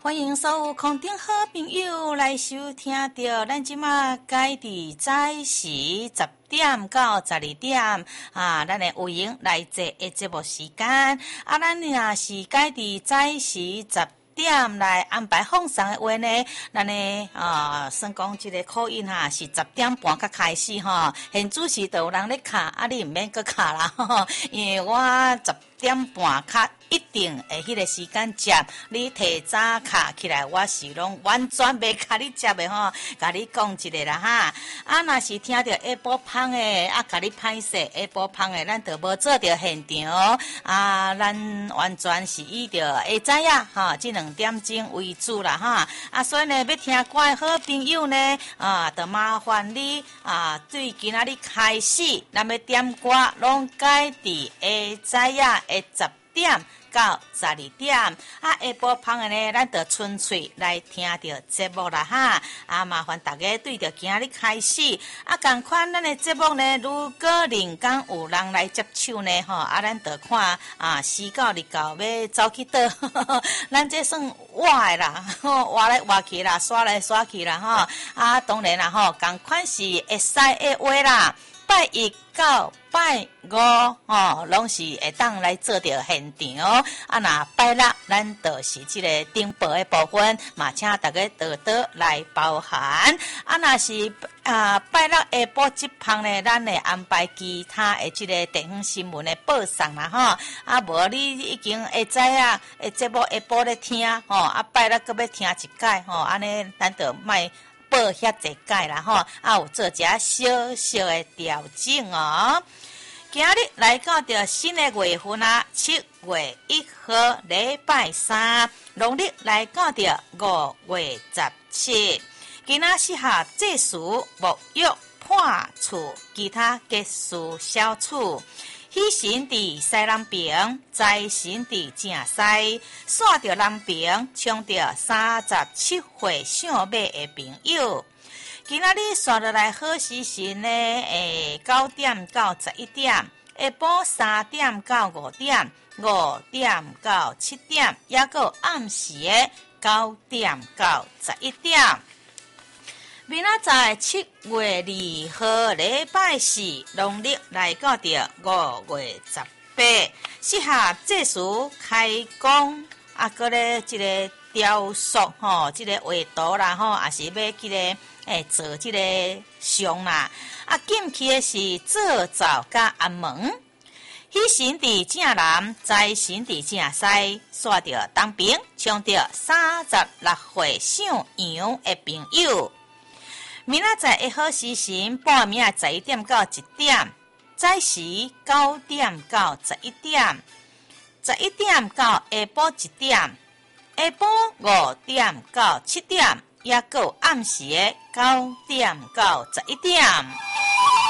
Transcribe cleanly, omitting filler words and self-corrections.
欢迎所有空中好朋友来收听到咱即马改伫早时10点到12点咱的有闲来坐的节目时间咱若是改伫早时10点来安排放送的话呢，咱呢算讲这个考音是10点半才开始现主时都有人咧卡你唔免搁卡啦因为我10点半较一定会迄个时间接你提早卡起来，我是拢完全袂甲你接的甲你讲一个啦若是听到下晡芳的甲你歹势下晡芳的，咱就无做着现场咱完全是以着会知影这2点钟为主啦所以呢，要听歌的好朋友呢就麻烦你对今仔日开始，咱要点歌拢改伫会知影的10点到12点下晡芳的呢，咱就纯粹来听着节目啦麻烦大家对着今仔日开始同款咱的节目呢，如果人讲有人来接手呢咱就看时到日到要走去倒咱这算活的啦活来活去啦，刷来刷去啦当然啦同款是会使的话啦，拜一到拜五拢是会当来做着现场若拜六咱就是这个顶播的部分嘛，请大家多多来包涵若是拜六下晡这旁呢，咱会安排其他的这个地方新闻的报送啦无你已经会知影的节目下晡咧听拜六搁要听一届安尼咱就卖报遐济届啦有做一下小小的调整今日来到着新的月份7月1号礼拜三，农历来到着5月17。今仔适合祭祀沐浴破厝，其他结束小厝。喜神伫西南边，财神伫正西，煞着南边，冲着37岁上尾的朋友。今仔日刷落来好时辰呢，9点到11点，下晡3点到5点，5点到7点，也有暗时的9点到11点。明仔载7月2号礼拜四，农历来到着5月18，适合祭祀开工搁咧这个雕塑这个画图啦也是要这个做这个像啦禁忌的是做灶甲安门。喜神伫正南，财神伫正西，煞着东边，冲着36岁上阳的朋友。明仔载的好时辰，半暝11点到1点，早时9点到11点，11点到下晡1点，下晡5点到7点，也有暗时的9点到11点。